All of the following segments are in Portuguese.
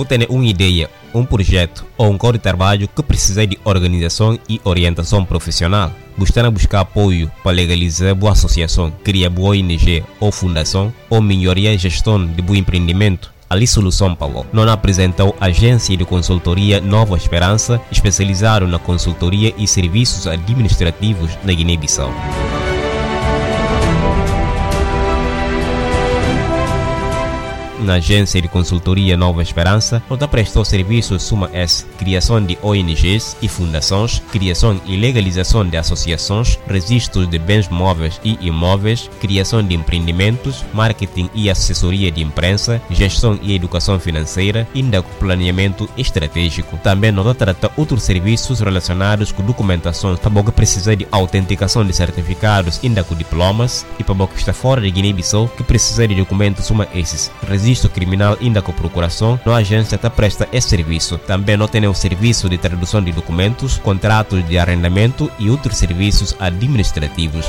Você tem uma ideia, um projeto ou um código de trabalho que precisa de organização e orientação profissional. Buscar apoio para legalizar boa associação, criar boa ONG ou fundação ou melhorar a gestão de bom empreendimento. Ali solução para você. Não apresentou agência de consultoria Nova Esperança, especializado na consultoria e serviços administrativos na Guiné-Bissau. Na agência de consultoria Nova Esperança, nós prestou serviços suma S, criação de ONGs e fundações, criação e legalização de associações, registros de bens móveis e imóveis, criação de empreendimentos, marketing e assessoria de imprensa, gestão e educação financeira, ainda com planeamento estratégico. Também nós tratamos outros serviços relacionados com documentação para você precisar de autenticação de certificados, ainda com diplomas, e para você que está fora de Guiné-Bissau que precisa de documentos suma esses. Registro criminal ainda com procuração, a agência presta esse serviço. Também não tem o serviço de tradução de documentos, contratos de arrendamento e outros serviços administrativos.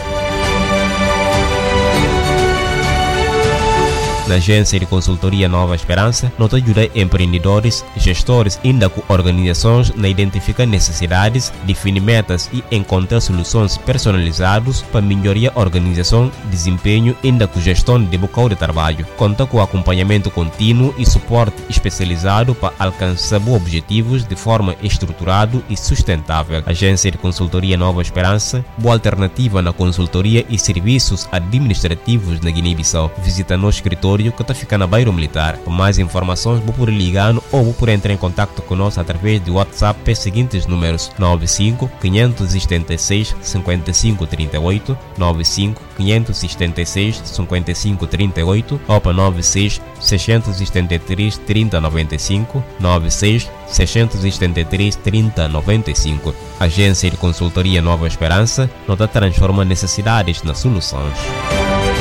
Na agência de consultoria Nova Esperança, nós ajudamos empreendedores, gestores ainda com organizações na identificar necessidades, definir metas e encontrar soluções personalizadas para melhorar a organização, desempenho ainda com gestão de local de trabalho. Conta com acompanhamento contínuo e suporte especializado para alcançar bons objetivos de forma estruturada e sustentável. Agência de consultoria Nova Esperança, boa alternativa na consultoria e serviços administrativos na Guiné-Bissau. Visita nosso escritório que está ficando na Bairro Militar. Para mais informações, vou por ligar ou vou por entrar em contato conosco através do WhatsApp pelos seguintes números: 95 576 55 38, 95 576 55 38 ou para 96 673 30 95, 96 673 30 95. Agência de consultoria Nova Esperança, nós transforma necessidades nas soluções.